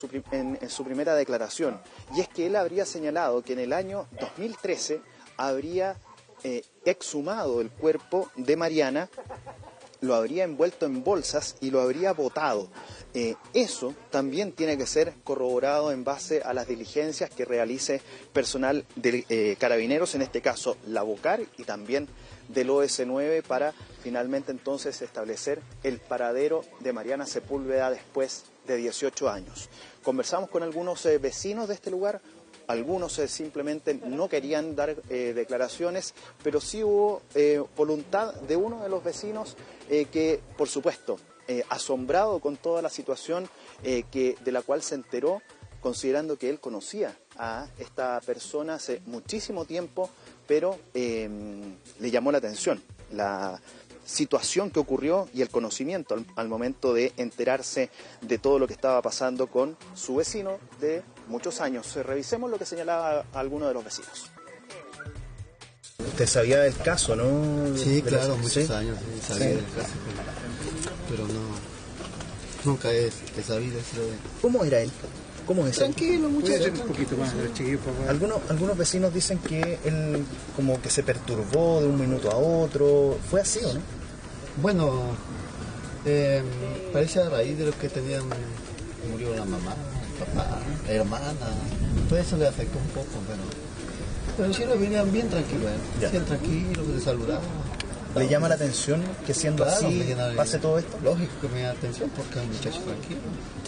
en su primera declaración, y es que él habría señalado que en el año 2013 habría exhumado el cuerpo de Mariana, lo habría envuelto en bolsas y lo habría botado. Eso también tiene que ser corroborado en base a las diligencias que realice personal de Carabineros, en este caso la BOCAR y también del OS9, para finalmente entonces establecer el paradero de Mariana Sepúlveda después de 18 años. Conversamos con algunos vecinos de este lugar. Algunos simplemente no querían dar declaraciones, pero sí hubo voluntad de uno de los vecinos que, por supuesto, asombrado con toda la situación de la cual se enteró, considerando que él conocía a esta persona hace muchísimo tiempo, pero le llamó la atención la situación que ocurrió y el conocimiento al momento de enterarse de todo lo que estaba pasando con su vecino de muchos años. Revisemos lo que señalaba alguno de los vecinos. Usted sabía del caso, ¿no? Sí, claro, muchos años sabía del caso, pero no, nunca he sabido eso. ¿Cómo era él? ¿Cómo es él? Tranquilo, muchachos. Un poquito más, chiquillo, por favor. Algunos vecinos dicen que él como que se perturbó de un minuto a otro. ¿Fue así o no? Bueno, parece a raíz de lo que tenían, murió la mamá, el papá, la hermana, todo eso le afectó un poco, pero sí lo venían bien tranquilo, bien tranquilo, de saludar. ¿Le llama la atención que siendo claro, así pase todo esto? Lógico que me da atención porque es un muchacho tranquilo.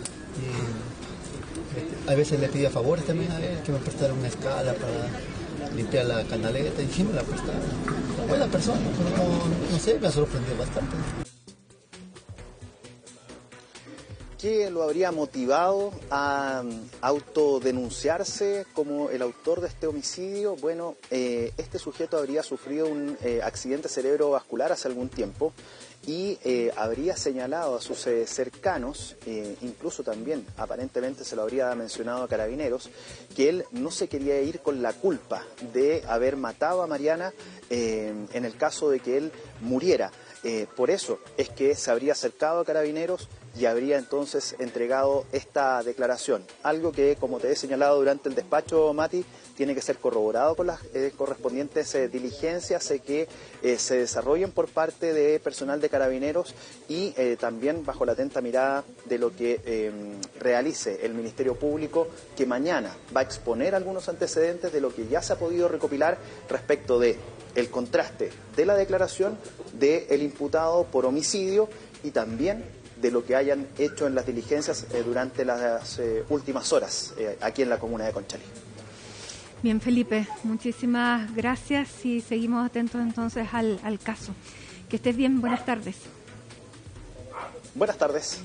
Y a veces le pedía favores también a él, que me prestara una escala para limpiar la canaleta, y sí me la prestaba. Buena persona, pero no sé, me ha sorprendido bastante. ¿Qué lo habría motivado a autodenunciarse como el autor de este homicidio? Bueno, este sujeto habría sufrido un accidente cerebrovascular hace algún tiempo y habría señalado a sus cercanos, incluso también aparentemente se lo habría mencionado a Carabineros, que él no se quería ir con la culpa de haber matado a Mariana en el caso de que él muriera. Por eso es que se habría acercado a Carabineros y habría entonces entregado esta declaración. Algo que, como te he señalado durante el despacho, Mati, tiene que ser corroborado con las correspondientes diligencias que se desarrollen por parte de personal de Carabineros y también bajo la atenta mirada de lo que realice el Ministerio Público, que mañana va a exponer algunos antecedentes de lo que ya se ha podido recopilar respecto de el contraste de la declaración del imputado por homicidio y también de lo que hayan hecho en las diligencias durante las últimas horas aquí en la comuna de Conchalí. Bien, Felipe, muchísimas gracias y seguimos atentos entonces al caso. Que estés bien, buenas tardes. Buenas tardes.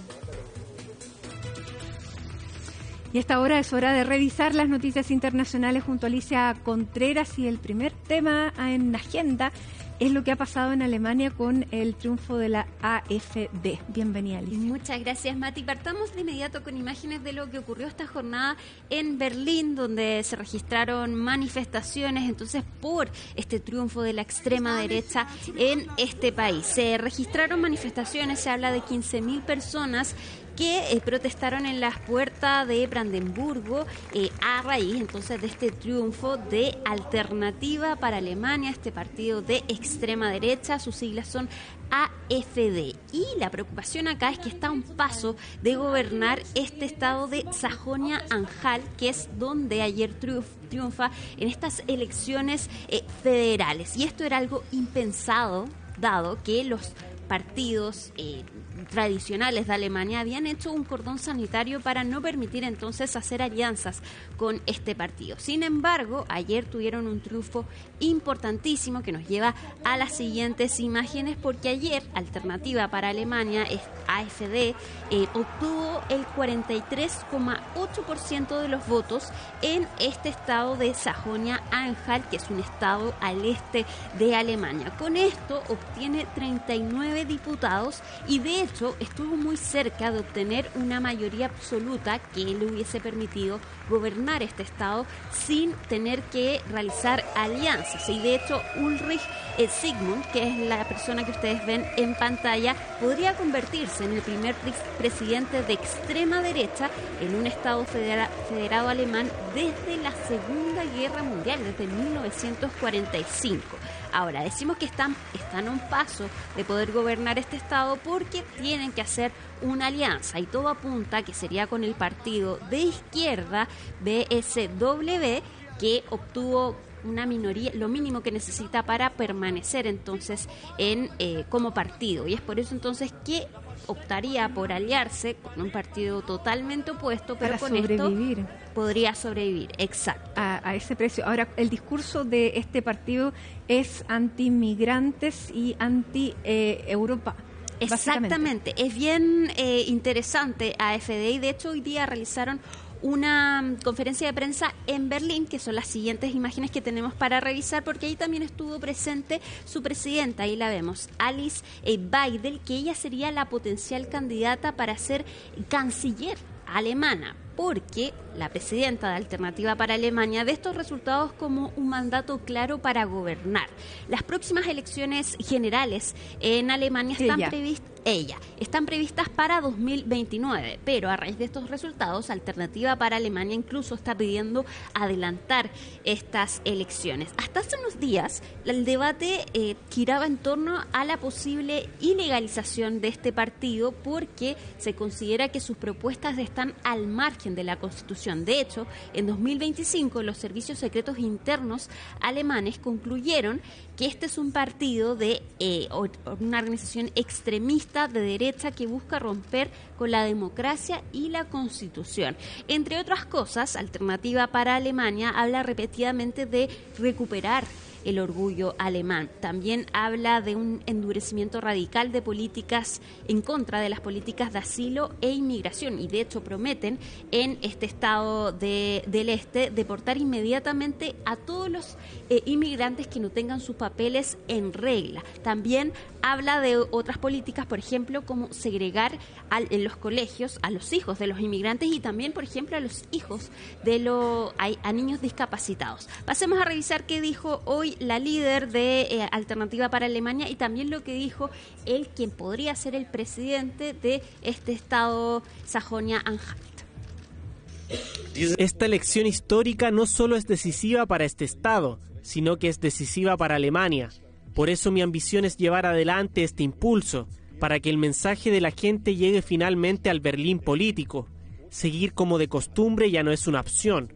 Y a esta hora es hora de revisar las noticias internacionales junto a Alicia Contreras, y el primer tema en la agenda es lo que ha pasado en Alemania con el triunfo de la AfD. Bienvenida, Alicia. Muchas gracias, Mati. Partamos de inmediato con imágenes de lo que ocurrió esta jornada en Berlín, donde se registraron manifestaciones entonces por este triunfo de la extrema derecha en este país. Se registraron manifestaciones, se habla de 15.000 personas que protestaron en las puertas de Brandenburgo a raíz entonces de este triunfo de Alternativa para Alemania, este partido de extrema derecha. Sus siglas son AfD, y la preocupación acá es que está a un paso de gobernar este estado de Sajonia-Anhalt, que es donde ayer triunfa en estas elecciones federales, y esto era algo impensado dado que los partidos tradicionales de Alemania habían hecho un cordón sanitario para no permitir entonces hacer alianzas con este partido. Sin embargo, ayer tuvieron un triunfo importantísimo que nos lleva a las siguientes imágenes, porque ayer Alternativa para Alemania, AfD, obtuvo el 43,8% de los votos en este estado de Sajonia-Anhalt, que es un estado al este de Alemania. Con esto obtiene 39 diputados y de hecho estuvo muy cerca de obtener una mayoría absoluta que le hubiese permitido gobernar este estado sin tener que realizar alianzas. Y de hecho Ulrich Sigmund, que es la persona que ustedes ven en pantalla, podría convertirse en el primer presidente de extrema derecha en un Estado federado alemán desde la Segunda Guerra Mundial, desde 1945. Ahora, decimos que están a un paso de poder gobernar este Estado porque tienen que hacer una alianza y todo apunta que sería con el partido de izquierda BSW, que obtuvo una minoría, lo mínimo que necesita para permanecer entonces como partido, y es por eso entonces que optaría por aliarse con un partido totalmente opuesto, pero para con sobrevivir. esto podría sobrevivir, exacto. A ese precio. Ahora, el discurso de este partido es anti-inmigrantes y anti-Europa. Exactamente, es bien interesante AfD, y de hecho hoy día realizaron una conferencia de prensa en Berlín, que son las siguientes imágenes que tenemos para revisar, porque ahí también estuvo presente su presidenta, ahí la vemos, Alice Weidel, que ella sería la potencial candidata para ser canciller alemana, porque la presidenta de Alternativa para Alemania ve estos resultados como un mandato claro para gobernar. Las próximas elecciones generales en Alemania están previstas para 2029, pero a raíz de estos resultados, Alternativa para Alemania incluso está pidiendo adelantar estas elecciones. Hasta hace unos días, el debate giraba en torno a la posible ilegalización de este partido porque se considera que sus propuestas están al margen de la Constitución. De hecho, en 2025 los servicios secretos internos alemanes concluyeron que este es un partido de una organización extremista de derecha que busca romper con la democracia y la Constitución. Entre otras cosas, Alternativa para Alemania habla repetidamente de recuperar el orgullo alemán. También habla de un endurecimiento radical de políticas en contra de las políticas de asilo e inmigración, y de hecho prometen en este estado del este deportar inmediatamente a todos los inmigrantes que no tengan sus papeles en regla. También habla de otras políticas, por ejemplo, como segregar en los colegios a los hijos de los inmigrantes y también, por ejemplo, a los hijos de a niños discapacitados. Pasemos a revisar qué dijo hoy la líder de Alternativa para Alemania y también lo que dijo quien podría ser el presidente de este estado Sajonia-Anhalt. Esta elección histórica no solo es decisiva para este estado, sino que es decisiva para Alemania. Por eso mi ambición es llevar adelante este impulso, para que el mensaje de la gente llegue finalmente al Berlín político. Seguir como de costumbre ya no es una opción.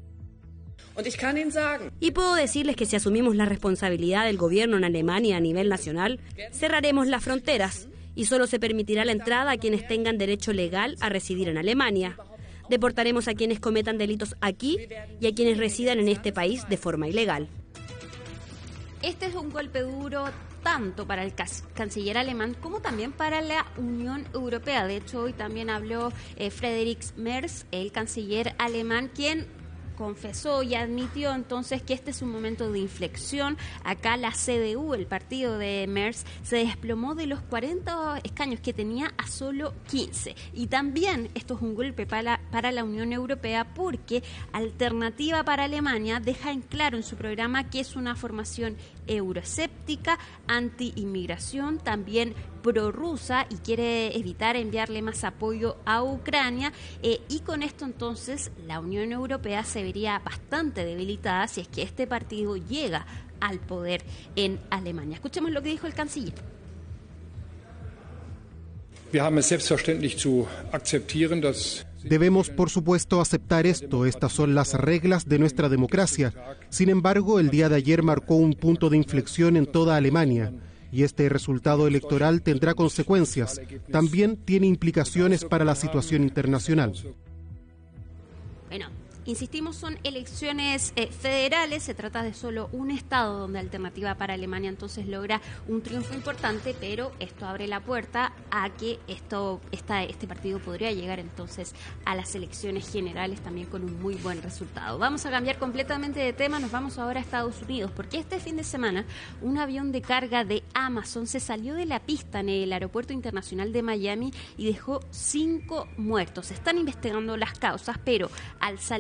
Y puedo decirles que si asumimos la responsabilidad del gobierno en Alemania a nivel nacional, cerraremos las fronteras y solo se permitirá la entrada a quienes tengan derecho legal a residir en Alemania. Deportaremos a quienes cometan delitos aquí y a quienes residan en este país de forma ilegal. Este es un golpe duro tanto para el canciller alemán como también para la Unión Europea. De hecho, hoy también habló Friedrich Merz, el canciller alemán, quien confesó y admitió entonces que este es un momento de inflexión. Acá la CDU, el partido de Merz, se desplomó de los 40 escaños que tenía a solo 15. Y también esto es un golpe para la Unión Europea porque Alternativa para Alemania deja en claro en su programa que es una formación euroescéptica, anti-inmigración, también prorrusa y quiere evitar enviarle más apoyo a Ucrania y con esto entonces la Unión Europea se vería bastante debilitada si es que este partido llega al poder en Alemania. Escuchemos lo que dijo el canciller. Debemos, por supuesto, aceptar esto. Estas son las reglas de nuestra democracia. Sin embargo, el día de ayer marcó un punto de inflexión en toda Alemania. Y este resultado electoral tendrá consecuencias. También tiene implicaciones para la situación internacional. Bueno, insistimos, son elecciones federales, se trata de solo un estado donde Alternativa para Alemania entonces logra un triunfo importante, pero esto abre la puerta a que este partido podría llegar entonces a las elecciones generales también con un muy buen resultado. Vamos a cambiar completamente de tema, nos vamos ahora a Estados Unidos, porque este fin de semana un avión de carga de Amazon se salió de la pista en el aeropuerto internacional de Miami y dejó 5 muertos. Se están investigando las causas, pero al salir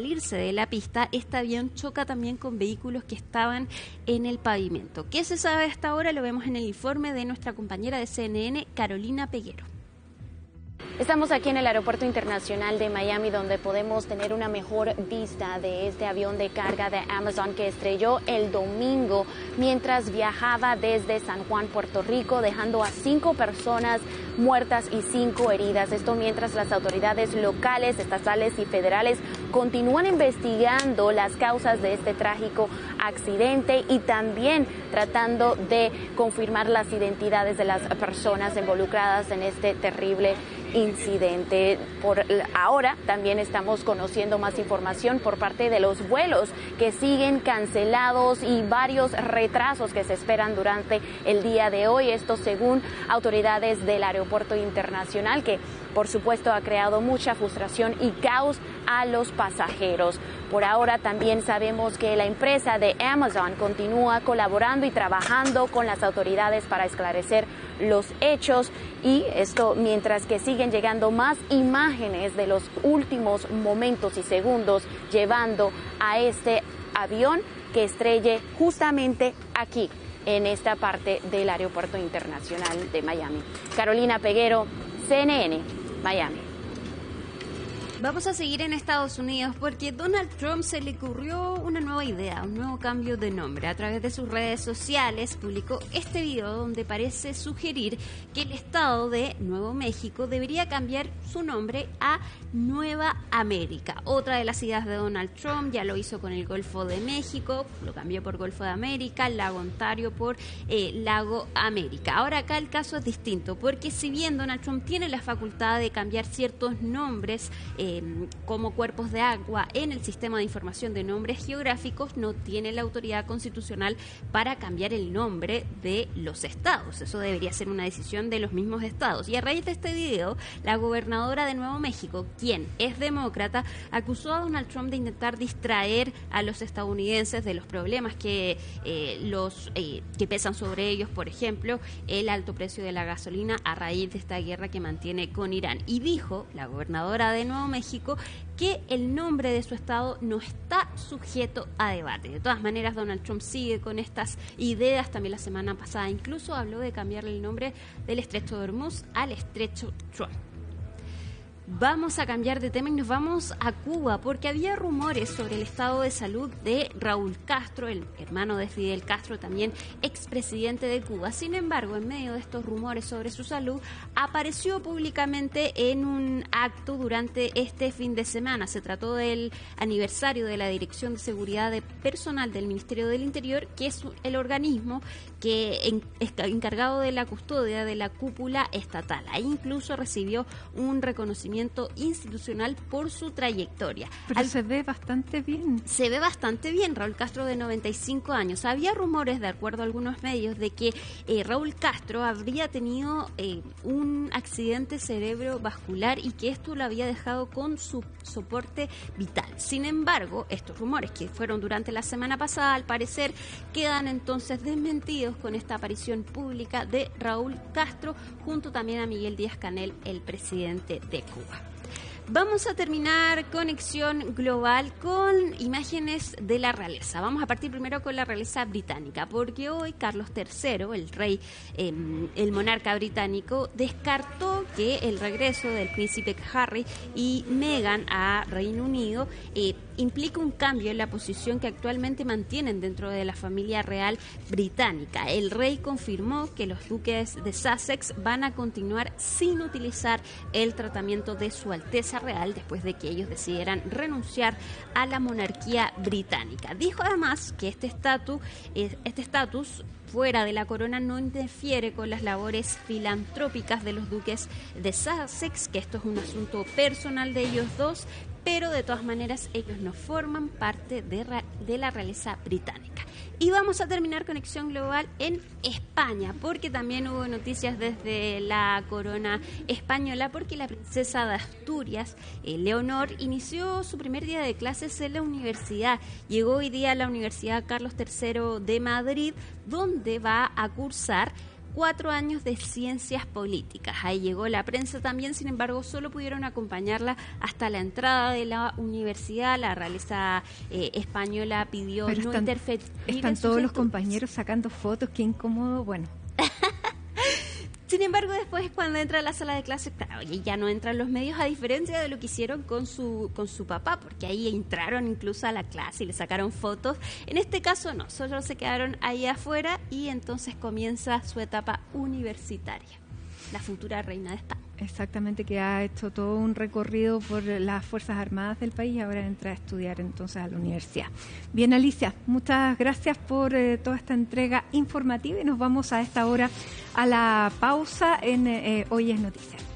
salirse de la pista, este avión choca también con vehículos que estaban en el pavimento. ¿Qué se sabe hasta ahora? Lo vemos en el informe de nuestra compañera de CNN, Carolina Peguero. Estamos aquí en el Aeropuerto Internacional de Miami, donde podemos tener una mejor vista de este avión de carga de Amazon que estrelló el domingo mientras viajaba desde San Juan, Puerto Rico, dejando a 5 personas muertas y 5 heridas. Esto mientras las autoridades locales, estatales y federales continúan investigando las causas de este trágico accidente y también tratando de confirmar las identidades de las personas involucradas en este terrible incidente. Por ahora también estamos conociendo más información por parte de los vuelos que siguen cancelados y varios retrasos que se esperan durante el día de hoy. Esto según autoridades del Aeropuerto Internacional, que por supuesto ha creado mucha frustración y caos a los pasajeros. Por ahora también sabemos que la empresa de Amazon continúa colaborando y trabajando con las autoridades para esclarecer los hechos, y esto mientras que siguen llegando más imágenes de los últimos momentos y segundos llevando a este avión que estrelle justamente aquí en esta parte del Aeropuerto Internacional de Miami. Carolina Peguero, CNN, Miami. Vamos a seguir en Estados Unidos porque Donald Trump se le ocurrió una nueva idea, un nuevo cambio de nombre. A través de sus redes sociales publicó este video donde parece sugerir que el estado de Nuevo México debería cambiar su nombre a Nueva América. Otra de las ideas de Donald Trump, ya lo hizo con el Golfo de México, lo cambió por Golfo de América, Lago Ontario por Lago América. Ahora acá el caso es distinto porque si bien Donald Trump tiene la facultad de cambiar ciertos nombres como cuerpos de agua en el sistema de información de nombres geográficos, no tiene la autoridad constitucional para cambiar el nombre de los estados. Eso debería ser una decisión de los mismos estados. Y a raíz de este video, la gobernadora de Nuevo México, quien es demócrata, acusó a Donald Trump de intentar distraer a los estadounidenses de los problemas que pesan sobre ellos, por ejemplo, el alto precio de la gasolina a raíz de esta guerra que mantiene con Irán. Y dijo la gobernadora de Nuevo México que el nombre de su estado no está sujeto a debate. De todas maneras, Donald Trump sigue con estas ideas. También la semana pasada incluso habló de cambiarle el nombre del Estrecho de Hormuz al Estrecho Trump. Vamos a cambiar de tema y nos vamos a Cuba porque había rumores sobre el estado de salud de Raúl Castro, el hermano de Fidel Castro, también expresidente de Cuba. Sin embargo, en medio de estos rumores sobre su salud, apareció públicamente en un acto durante este fin de semana. Se trató del aniversario de la Dirección de Seguridad Personal del Ministerio del Interior, que es el organismo que es encargado de la custodia de la cúpula estatal. Ahí incluso recibió un reconocimiento institucional por su trayectoria. Pero se ve bastante bien. Se ve bastante bien. Raúl Castro, de 95 años. Había rumores, de acuerdo a algunos medios, de que Raúl Castro habría tenido un accidente cerebrovascular y que esto lo había dejado con su soporte vital. Sin embargo, estos rumores, que fueron durante la semana pasada, al parecer quedan entonces desmentidos con esta aparición pública de Raúl Castro, junto también a Miguel Díaz-Canel, el presidente de Cuba. Vamos a terminar conexión global con imágenes de la realeza. Vamos a partir primero con la realeza británica, porque hoy Carlos III, el rey, el monarca británico, descartó que el regreso del príncipe Harry y Meghan a Reino Unido implica un cambio en la posición que actualmente mantienen dentro de la familia real británica. El rey confirmó que los duques de Sussex van a continuar sin utilizar el tratamiento de Su Alteza Real después de que ellos decidieran renunciar a la monarquía británica. Dijo además que este estatus fuera de la corona no interfiere con las labores filantrópicas de los duques de Sussex, que esto es un asunto personal de ellos dos, pero de todas maneras ellos no forman parte de la realeza británica. Y vamos a terminar conexión global en España, porque también hubo noticias desde la corona española, porque la princesa de Asturias, Leonor, inició su primer día de clases en la universidad. Llegó hoy día a la Universidad Carlos III de Madrid, donde va a cursar 4 años de ciencias políticas. Ahí llegó la prensa también, sin embargo, solo pudieron acompañarla hasta la entrada de la universidad. La realeza española pidió no interferir. Están todos los compañeros sacando fotos, qué incómodo, bueno. Sin embargo, después cuando entra a la sala de clases, claro, ya no entran los medios, a diferencia de lo que hicieron con su papá, porque ahí entraron incluso a la clase y le sacaron fotos. En este caso no, solo se quedaron ahí afuera y entonces comienza su etapa universitaria, la futura reina de España. Exactamente, que ha hecho todo un recorrido por las Fuerzas Armadas del país y ahora entra a estudiar entonces a la universidad. Bien, Alicia, muchas gracias por toda esta entrega informativa y nos vamos a esta hora a la pausa en Hoy es Noticia.